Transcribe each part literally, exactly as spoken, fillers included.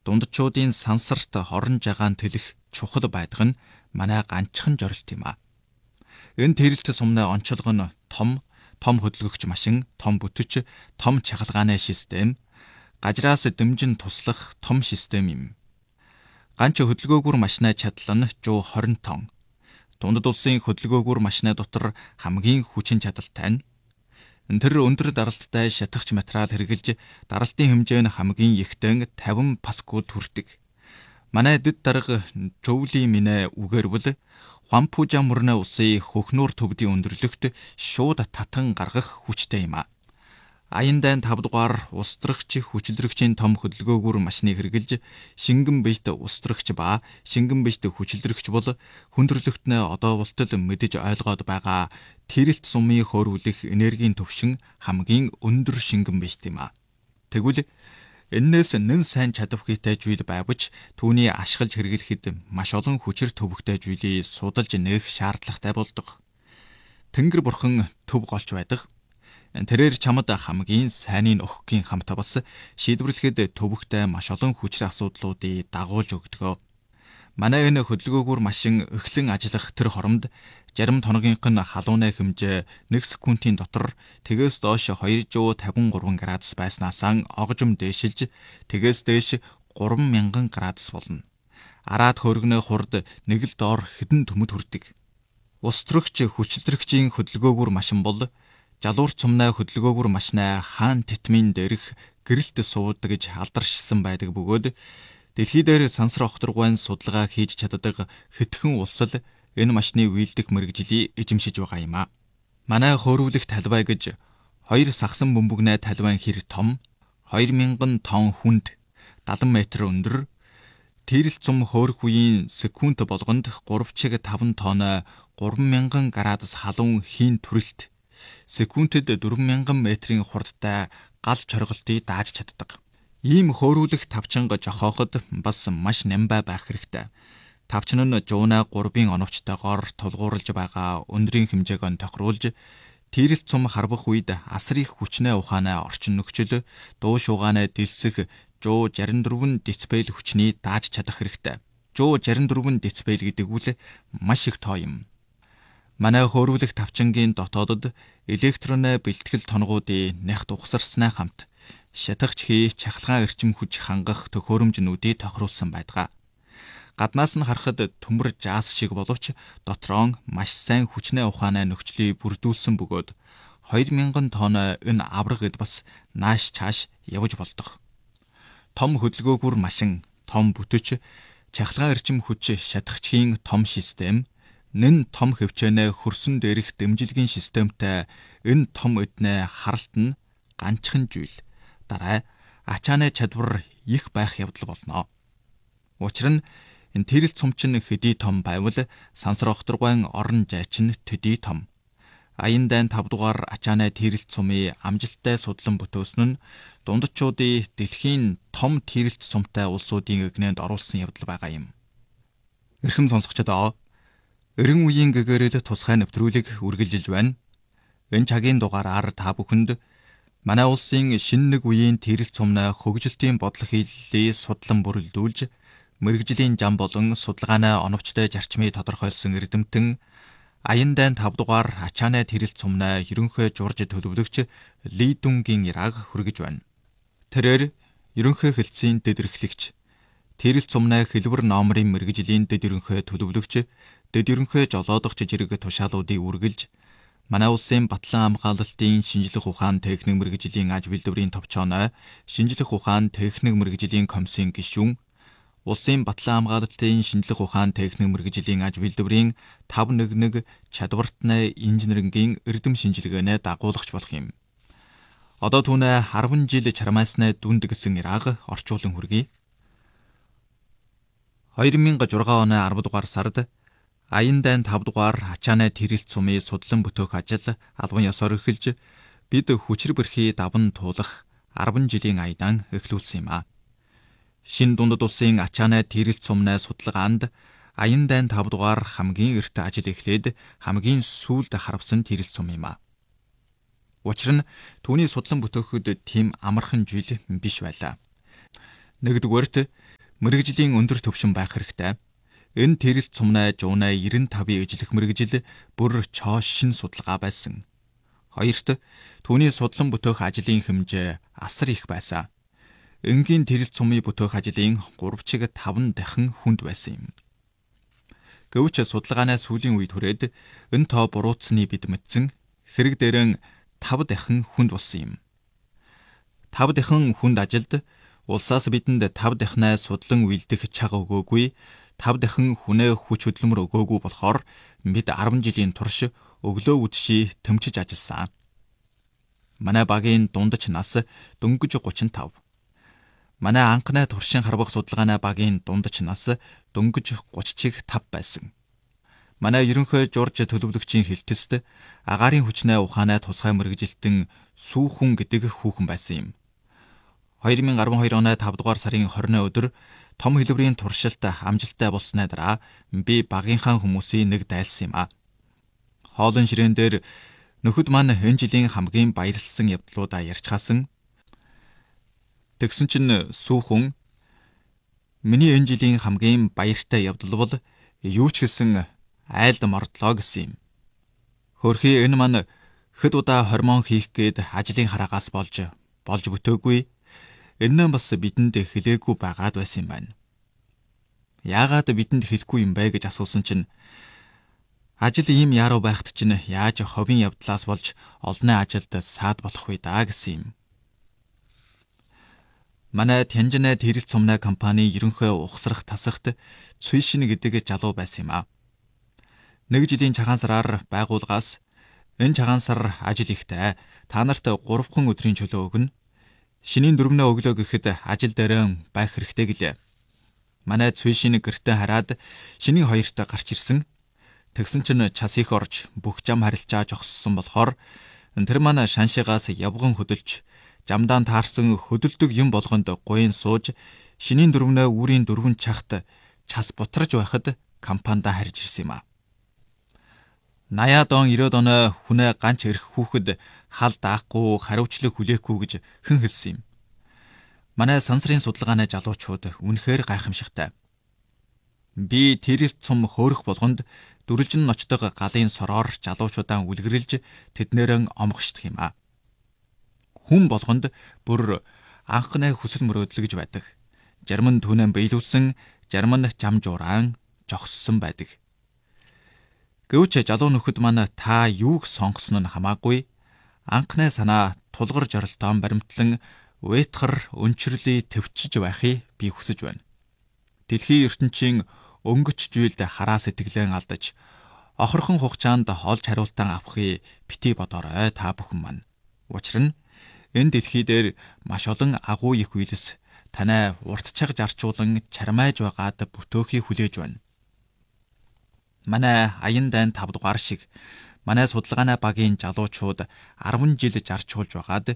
дундчуудын сансарт хорон жагаан тэлэх чухал байдаг нь манай ганцхан зорилт юм а. Энэ тэрэлт сумны онцлог нь том, том хөдөлгөгч машин, том бүтэж, том чахалгааны систем, гажраас дэмжин туслах том систем юм. Ганц хөдөлгөөгүр машины чадал нь жоо хорин тонн. Дундад улсын хөдөлгөөгүр машины дотор хамгийн хүчин чадалтай нь тэр өндөр даралттай шатагч материал хэрэгжилж даралтын хэмжээ нь хамгийн ихтэн тавин паскал хүрдэг. Манай дэд дарга Жоули минь үгээр бол Хуампужа мөрнө усын хөхнөр төвдийн өндөрлөгт шууд татан гаргах хүчтэй юм а. Аяндайн тав дугаар устрагч хүчилдрэгчийн том хөдөлгөөгүр машиныг хэрэгжилж шингэн биет устрагч ба шингэн биет хүчилдрэгч бол хүндрэлтнээ одоо болтол мэдэж ойлгоод байгаа тэрэлт сумын хөөрүүлэх энергийн төвшин хамгийн өндөр шингэн биет юм а. Тэгвэл энээс нэн сайн чадвартай зүйл байвч түүний ашиглаж хэрэглэхэд маш олон хүчээр төвөгтэй зүйлийг судалж нээх шаардлагатай болдог. Тэнгэр бурхан төв голч байдаг. Тэрээр чамд хамгийн сайныг өгөхийн хамтаа бас шийдвэрлэхэд төвөгтэй маш олон хүчрэх асуудлуудыг дагуулж өгдөг. Манай энэ хөдөлгөөгүр машин эхлэн ажиллах тэр хоромд зарим тоногийнх нь халууны хэмжээ нэг секундын дотор тэгээс доош хоёр зуун тавин гурван градус байснаас огжим дээшилж тэгээс дээш гурван мянган градус болно. Араад хөргөнөө хурд нэг л доор хэдэн төмөд хүрдэг. Устрагч хүчилдрэгчийн хөдөлгөөгүр машин бол жалуур цумнаа хөдөлгөөгүр машинаа хаан титмийн дээрх гэрэлт суудаг гэж алдаршсан байдаг бөгөөд дэлхий дээр сансар огторгуйн судалгаа хийж чаддаг хэдхэн улс л энэ машины үйлдэх мэрэгжлийг эзэмшиж байгаа юм а. Манай хөөрүүлэх талбай гэж хоёр сагсан бөмбөгнээ талбайн хэр том, хоёр мянган тонн хүнд, дадан метр өндөр, тэрэлт цум хөөрөх үеийн секунд болгонд гурав чиг таван тонн гурван мянган градус халуун хийн төрөлт, секундэд дөрвөн мянган метрийн хурдтай гал чорголтыг дааж чаддаг. Ийм хөөрүүлэх тавчанга жохооход бас маш нямбай байх хэрэгтэй. Тавчин нь жууна гурвын оновчтойгоор тулгуурлаж байгаа өндрийн хэмжээг нь тохируулж тэрэлт цум харбах үед асар их хүчнээ ухаанаа орчин нөхцөл дуу шуугаанаа дэлсэх жуу шестьдесят четыре децибел хүчнийг дааж чадах хэрэгтэй. жуу шестьдесят четыре децибел гэдэг үл маш их тоо юм. Манай хөөрүүлэх тавчангийн дотоодод электроны бэлтгэл тоногуудыг нягт ухсарснаа хамт шатагч хий чахалгаан эрчим хүч хангах төхөөрөмжнүүдийг тохируулсан байдаг. Гаднаас нь харахад төмөр жаас шиг боловч дотроо маш сайн хүчнээ ухаанаа нөхцөлийг бүрдүүлсэн бөгөөд хоёр мянган тонн энэ авраг эд бас нааш чааш явж болдог. Том хөдөлгөөгүр машин, том бүтэж, чахалгаан эрчим хүч шатагчхийн том систем, нэн том хөвчөөнөө хөрсөн дээрх дэмжлэгийн системтэй энэ том эднээ харалт нь ганцхан зүйл. Дараа ачааны чадвар их байх явдал болно. Учир нь энэ тэрэлт цумчин хэдий том байвал сансар огторгуйн орон жайч нь төдий том. Аяндайн тав дугаар ачааны тэрэлт цумын амжилттай судлан бүтөөсөн нь дундчуудын дэлхийн том тэрэлт цумтай улсуудын эгнээнд оруулсан явдал байгаа юм. Эрхэм сонсогчдоо, эрен үеийн гэгэрэл тусгай нэвтрүүлэг үргэлжилж байна. Энэ цагийн дугаараар та бүхэнд манай улсын шинэ нэг үеийн тэрэлт цумнаа хөгжилтийн бодлого хийллийг судлан бүрэлдүүлж мэрэгжлийн зам болон судалгааны оновчтой зарчмыг тодорхойлсон эрдэмтэн Аяндайн тав дугаар ачааны тэрэлт цумнаа ерөнхий журж төлөвлөгч Ли Дүнгийн ираг хүргэж байна. Тэрээр ерөнхий хэлтсийн дэд эрхлэгч, тэрэлт цумнаа хэлбэр номрын мэрэгжлийн дэд ерөнхий төлөвлөгч, дэд ерөнхий жолоодогч жирэг тушаалуудыг үргэлж манай улсын батлан хамгаалалтын шинжлэх ухаан техник мэрэгжлийн аж бэлдвэрийн товчооной шинжлэх ухаан техник мэрэгжлийн комиссийн гишүүн, улсын батлан хамгаалалтын шинжлэх ухаан техник мэрэгжлийн аж бэлдвэрийн тав нэг нэг чадвартны инженерингийн эрдэм шинжилгээнэ дагуулагч болох юм. Одоо түүнээ арван жил чармаасны дүнд гэсэн ираг орчуулан хүргэе. хоёр мянга зургаан оны арав дугаар сард Аяндайн тав дугаар ачааны тэрэлт цумын судлан бүтөөх ажил албан ёсоор эхэлж бид хүчир бэрхий даван туулах арван жилийн аядан эхлүүлсэн юм а. Шинэ дундад улсын ачааны тэрэлт цумны судалгаанд Аяндайн тав дугаар хамгийн эрт ажил эхлээд хамгийн сүүлд харвсан тэрэлт цум юм а. Учир нь түүний судлан бүтөөхөд тийм амархан жил биш байлаа. Нэгдүгээрт Мэргэжлийн өндөр түвшин байх хэрэгтэй. Энэ тэрэлт сумнай жуунай девяносто тавын ижлэх мэргэжил бүр чоо шин судалгаа байсан. Хоёрт түүний судлан бүтээх ажлын хэмжээ асар их байсан. Энгийн тэрэлт сумын бүтээх ажлын гурав чиг таван дахин хүнд байсан юм. Гэвч судалгаанаа сүүлийн үед хүрээд энэ тоо буруутсны бид мэдсэн хэрэг дээрэн тав дахин хүнд болсон юм. Тав дахин хүнд ажилд улсаас бидэнд тав дахинаа судлан үйлдэх чаг өгөөгүй, тав дахин хүнээ хүч хөдөлмөр өгөөгүй болохоор бид арван жилийн турш өглөө үдший төмчиж ажилласан. Манай багийн дундаж нас дөнгөж гучин тав. Манай анхны туршин харбах судалгааны багийн дундаж нас дөнгөж гучин чиг тав байсан. Манай ерөнхий журж төлөвлөгчийн хэлтэст агаарын хүчнээ ухаанаа тусгай мэргэжилтэн сүүхэн гэдэг хүүхэн байсан юм. две тысячи арван хоёр оны тавд дугаар сарын хорины өдөр том хэлбэрийн туршилт амжилттай болсны дараа би багийнхаа хүмүүсийн нэг дайлсан юм а. Хоолн ширээн дээр нөхөд маань энэ жилийн хамгийн баярлсан явдлуудаа ярьцгаасан. Тэгсэн чинь сүүхэн миний энэ жилийн хамгийн баяртай явдал бол юу ч гэсэн айлд мордлоо гэсэн юм. Хөрхий энэ маань хэд удаа хормон хийх гээд ажлын хараагаас болж болж бүтээгүй. Энэ нь бас бидэнд хэлээгүй байгаад байсан юм байна. Яагаад бидэнд хэлэхгүй юм бэ гэж асуусан чинь ажил ийм яруу байхад чинь яаж ховын явдлаас болж олонний ажилд саад болох вэ даа гэсэн юм. Манай Тянжинэ тэрэлт сумнай компани ерөнхий ухсрах тасагт Цуйшин гэдэг залуу байсан юм а. Нэг жилийн цагаан сараар байгууллагаас энэ цагаан сар ажил ихтэй та нарт гуравхан өдрийн чөлөө өгнө. Шинийн дөрөвнөө өглөө гэхэд ажил дээр байх хэрэгтэй гэлээ. Манай Цуйшин гэртээ хараад шинийн хоёрт гарч ирсэн. Тэгсэн чинь час их орж бүх зам харилцаа жогссон болохоор тэр маань шаншигаас явган хөдөлж замдаан таарсан хөдөлдөг юм болгонд гуйн сууж шинийн дөрөвнөө үрийн дөрвөн чахт час бутарж байхад компанидаа харж ирсэн юм а. Наяад он девяносто оноо хүнээ ганц ирэх хүүхэд хал даахгүй хариуцлаг хүлээхгүй гэж хэн хэлсэн юм. Манай сансрын судалгааны залуучууд үнэхээр гайхамшигтай. Би тэрэлт сум хөөрөх болгонд дүрлжин ноцдог галын сороор залуучуудаа үлгэрлж тэднэрэн омгошдох юм а. Хүн болгонд бүр анхны хүсэл мөрөөдлөж байдаг. Зарим нь түүнээ биелүүлсэн, зарим нь зам жууран жогссон байдаг. Гэвч залуу нөхөд маань та юуг сонгосон нь хамаагүй анхны санаа тулгар жоролтоон баримтлан уйтгар өнчрөлий төвчж байхыг би хүсэж байна. Дэлхийн ертөнцийн өнгөч зүйлд хараа сэтгэлэн алдаж охорхон хугацаанд олж хариултан авахыг бити бодоорой та бүхэн маань. Учир нь энэ дэлхий дээр маш олон агуу их үйлс танай уртчаг зарчуулан чармайж байгаад бүтөөхийг хүлээж байна. Манай аян дайн тав дугаар шиг манай судалгааны багийн залуучууд арван жил зарчуулж байгаад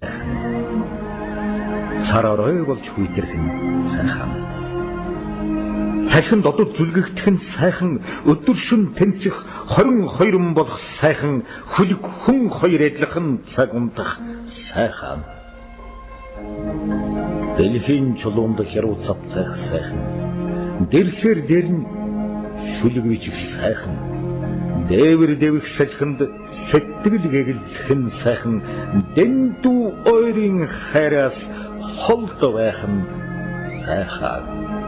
сараарой болж хүйтэрх нь сайхан. Сайхан додод зүлгэгдэх нь сайхан, өдөр шөн тэнцэх хорин хоёрон болох сайхан, хүлэг хүн хоёр эдлэх нь цаг унтах сайхан. Дэлхийн чулуунд хэрүү цавцах сайхан. Дэрсэр дэрн шүлэг бичих сайхан. Дээвэр дэвих салхинд сэтгэл гэгэлцэх нь сайхан. Дэндүү ойрын хайраас холд байх нь сайхан.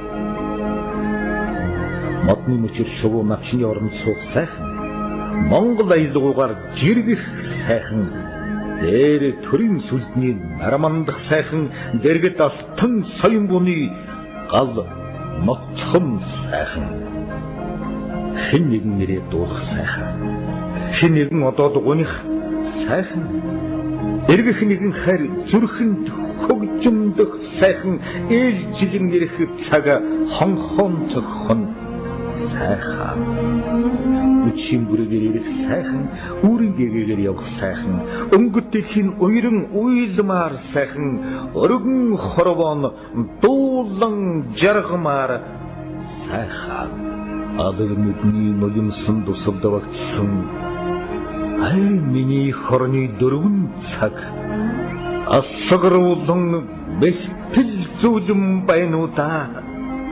Модны мөчир шувуу навчны оронд суух сайхан. Монгол аялгуугаар жиргэх сайхан. Дээр төрийн сүлдний нарамандах сайхан. Дэргэд алтан соён буны гал ноцхон сайхан. Хэн нэгэн нэрээ дуулах сайхан. Хэн нэгэн одоод уних сайхан. Эргэх нэгэн хайр зүрхэнд хөгжимдөх сайхан. Ээлжилэн ирэх цаг хонхон цогхон сайхан. Үчим бүрээр ирэх сайхан. Үүрийн гэгээр явах сайхан. Өнгөтөхийн уйран уйлмаар сайхан. Өргөн хорвон дуулан жаргамаар сайхан. Адаг нүдний нулимсан тусалдавагчсан ай миний хорны дөрвөн цаг асгаруулан бэлтгэл зүйлэн байна уу та